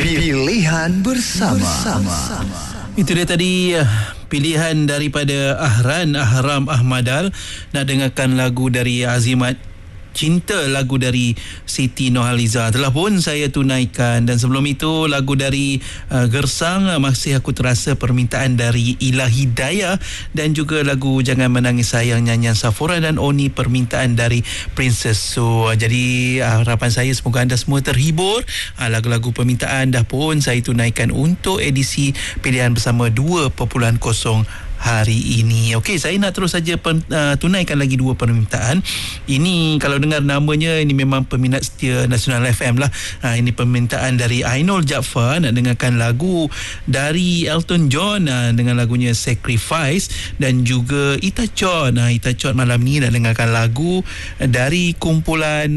Pilihan bersama. Itu dia tadi pilihan daripada Ahram Ahmadal. Nak dengarkan lagu dari Azimat Cinta, lagu dari Siti Nurhaliza telah pun saya tunaikan. Dan sebelum itu lagu dari Gersang, Masih Aku Terasa, permintaan dari Ila Hidayah. Dan juga lagu Jangan Menangis Sayang, nyanyian Safura dan Oni, permintaan dari Princess Su. Jadi harapan saya semoga anda semua terhibur. Lagu-lagu permintaan dah pun saya tunaikan untuk edisi pilihan bersama 2.0 hari ini. Okey, saya nak terus saja tunaikan lagi 2 permintaan. Ini kalau dengar namanya, ini memang peminat setia Nasional FM lah. Ini permintaan dari Ainul Jaafar, nak dengarkan lagu dari Elton John dengan lagunya Sacrifice. Dan juga Ita Chot malam ni nak dengarkan lagu dari kumpulan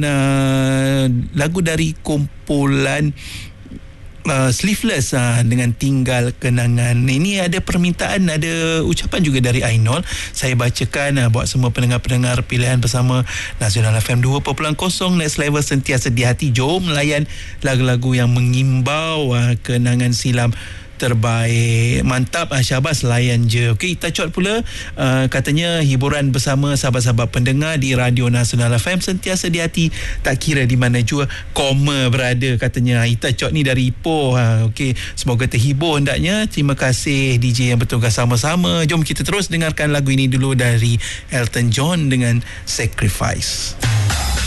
Sleeveless dengan Tinggal Kenangan. Ini ada permintaan, ada ucapan juga dari Ainul. Saya bacakan buat semua pendengar-pendengar pilihan bersama Nasional FM 2.0. Next Level sentiasa di hati. Jom layan lagu-lagu yang mengimbau kenangan silam terbaik. Mantap, Syabas, layan je. Okey, Ita Chot pula katanya hiburan bersama sahabat-sahabat pendengar di Radio Nasional FM sentiasa di hati, tak kira di mana jua koma berada, katanya Ita Chot ni dari Ipoh. Okey, semoga terhibur hendaknya. Terima kasih DJ yang bertugas sama-sama. Jom kita terus dengarkan lagu ini dulu dari Elton John dengan Sacrifice.